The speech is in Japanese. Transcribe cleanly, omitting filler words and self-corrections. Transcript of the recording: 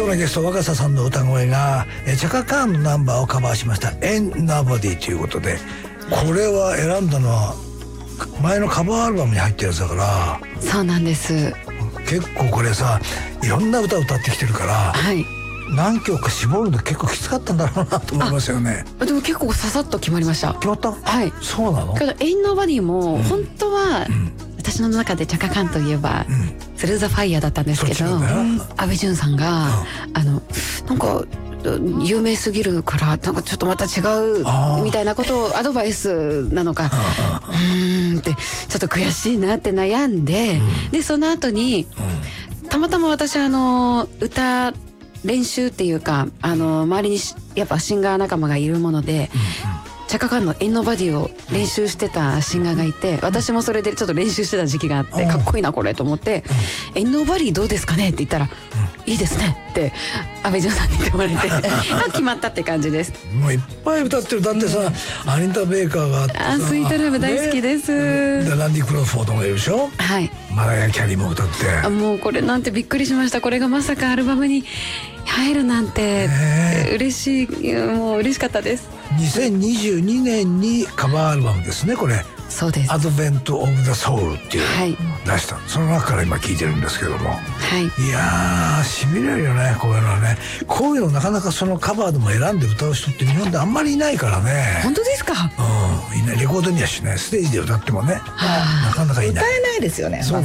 のゲスト若狭さんの歌声がチャカ・カーンのナンバーをカバーしました「Ain't Nobody」ということで、これは選んだのは前のカバーアルバムに入ってるやつだから。 そうなんです。 結構これさ、いろんな歌を歌ってきてるから、 はい、 何曲か絞るの結構きつかったんだろうなと思いますよね。 でも結構ささっと決まりました。 決まった？ はい。 そうなの？ けど「Ain't Nobody」も本当は、私の中でチャカ・カーンといえば「スルー・ザ・ファイヤー」だったんですけど、阿部淳さんが、なんか有名すぎるからなんかちょっとまた違うみたいなことをアドバイスなのかってちょっと悔しいなって悩んで、でその後にたまたま私歌練習っていうか周りにやっぱシンガー仲間がいるもので、チャカ・カーンの「Ain't Nobody」を練習してたシンガーがいて、私もそれでちょっと練習してた時期があって、かっこいいなこれと思って「Ain't Nobody どうですかね?」って言ったら「いいですね」って阿部淳さんに言ってもらえて決まったって感じです。 もういっぱい歌ってる。だってさ、アニタ・ベイカーがあってさ、 スイートラブ大好きです。 でランディ・クロフォードもいるでしょ。 はい。 マライア・キャリーも歌って。 もうこれなんてびっくりしました。これがまさかアルバムに入るなんて嬉しい、もう嬉しかったです。 2022年にカバーアルバムですね、これ。 そうです。 アドベント・オブ・ザ・ソウルっていう、 はい、 出した。その中から今聴いてるんですけども、 はい、 いやーしびれるよね、こういうのはね。こういうのなかなかそのカバーでも選んで歌う人って日本であんまりいないからね。 本当ですか？ いない。レコードにはしない。ステージで歌ってもね、なかなかいない。 歌えないですよね。